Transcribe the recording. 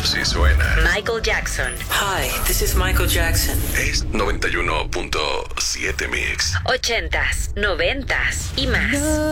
Sí suena. Michael Jackson. Hi, this is Michael Jackson. Es 91.7 Mix. 80s, 90s y más.